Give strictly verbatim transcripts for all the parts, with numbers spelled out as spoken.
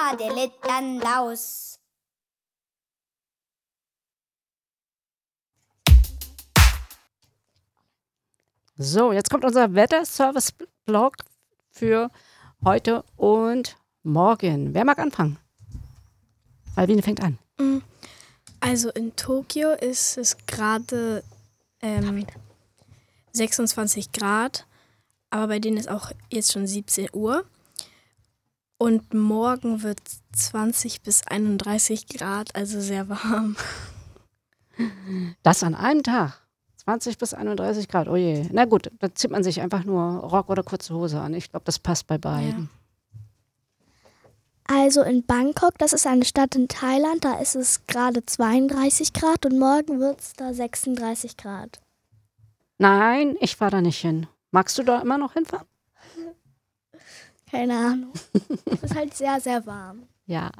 Badelettenlaus. So, jetzt kommt unser Wetterservice-Blog für heute und morgen. Wer mag anfangen? Alvine fängt an. Also in Tokio ist es gerade ähm, sechsundzwanzig Grad, aber bei denen ist auch jetzt schon siebzehn Uhr. Und morgen wird zwanzig bis einunddreißig Grad, also sehr warm. Das an einem Tag. zwanzig bis einunddreißig Grad, oh je. Na gut, da zieht man sich einfach nur Rock oder kurze Hose an. Ich glaube, das passt bei beiden. Also in Bangkok, das ist eine Stadt in Thailand, da ist es gerade zweiunddreißig Grad und morgen wird es da sechsunddreißig Grad. Nein, ich fahre da nicht hin. Magst du da immer noch hinfahren? Keine Ahnung. Es ist halt sehr, sehr warm. Ja.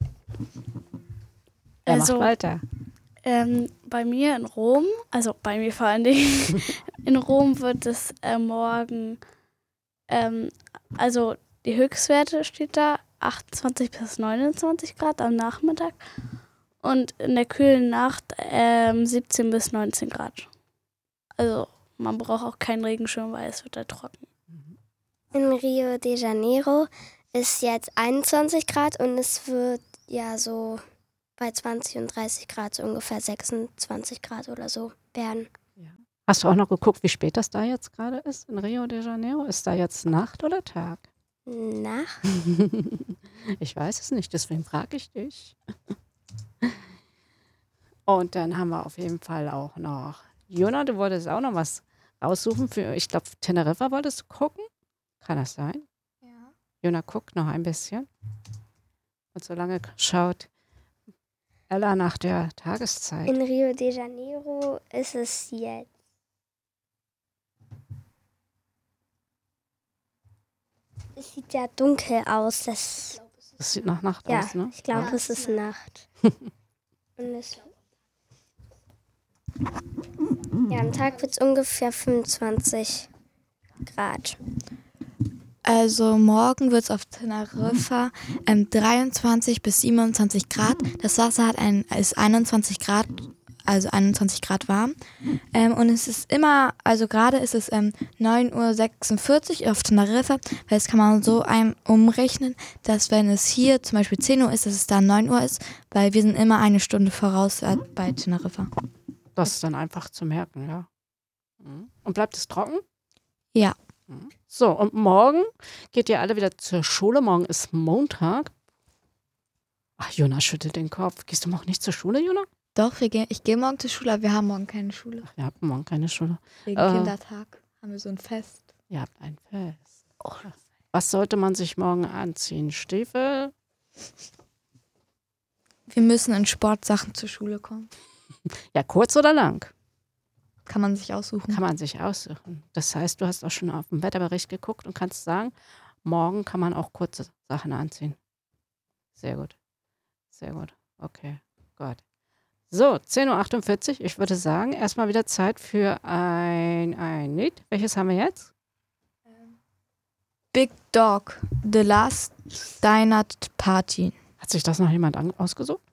Er Also- macht weiter. Ähm, bei mir in Rom, also bei mir vor allen Dingen, in Rom wird es äh, morgen, ähm, also die Höchstwerte steht da, achtundzwanzig bis neunundzwanzig Grad am Nachmittag und in der kühlen Nacht ähm, siebzehn bis neunzehn Grad. Also man braucht auch keinen Regenschirm, weil es wird da trocken. In Rio de Janeiro ist jetzt einundzwanzig Grad und es wird ja so bei zwanzig und dreißig Grad so ungefähr sechsundzwanzig Grad oder so werden. Hast du auch noch geguckt, wie spät das da jetzt gerade ist in Rio de Janeiro? Ist da jetzt Nacht oder Tag? Nacht? Ich weiß es nicht, deswegen frage ich dich. Und dann haben wir auf jeden Fall auch noch Jona, du wolltest auch noch was raussuchen für, ich glaube, Teneriffa wolltest du gucken? Kann das sein? Ja. Jona guckt noch ein bisschen. Und solange schaut Ella nach der Tageszeit. In Rio de Janeiro ist es jetzt. Es sieht ja dunkel aus. Das, Das sieht nach Nacht ja, aus, ne? ich glaube, es ist Nacht. Und es, ja, am Tag wird es ungefähr fünfundzwanzig Grad. Also morgen wird es auf Teneriffa ähm, dreiundzwanzig bis siebenundzwanzig Grad. Das Wasser hat ein, ist einundzwanzig Grad, also einundzwanzig Grad warm. Ähm, und es ist immer, also gerade ist es ähm, neun Uhr sechsundvierzig auf Teneriffa, weil das kann man so ein, umrechnen, dass wenn es hier zum Beispiel zehn Uhr ist, dass es da neun Uhr ist, weil wir sind immer eine Stunde voraus äh, bei Teneriffa. Das ist dann einfach zu merken, ja. Mhm. Und bleibt es trocken? Ja. Mhm. So, und morgen geht ihr alle wieder zur Schule. Morgen ist Montag. Ach, Jona schüttelt den Kopf. Gehst du morgen nicht zur Schule, Jona? Doch, wir gehen, ich gehe morgen zur Schule, aber wir haben morgen keine Schule. Ach, ihr habt morgen keine Schule. Wegen Äh. Kindertag haben wir so ein Fest. Ihr habt ein Fest. Was sollte man sich morgen anziehen? Stiefel? Wir müssen in Sportsachen zur Schule kommen. Ja, kurz oder lang? Kann man sich aussuchen. Kann man sich aussuchen. Das heißt, du hast auch schon auf den Wetterbericht geguckt und kannst sagen, morgen kann man auch kurze Sachen anziehen. Sehr gut. Sehr gut. Okay, gut. So, zehn Uhr achtundvierzig. Ich würde sagen, erstmal wieder Zeit für ein, ein Lied. Welches haben wir jetzt? Big Dog, The Last Dinner Party. Hat sich das noch jemand an- ausgesucht?